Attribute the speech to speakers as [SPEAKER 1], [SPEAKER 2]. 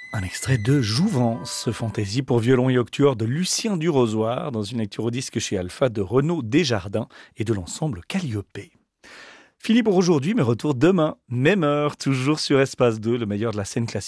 [SPEAKER 1] Un extrait de Jouvence, fantaisie pour violon et octuor de Lucien Durozoir, dans une lecture au disque chez Alpha de Renaud Desjardins et de l'ensemble Calliope. Fini pour aujourd'hui, mais retour demain, même heure, toujours sur Espace 2, le meilleur de la scène classique.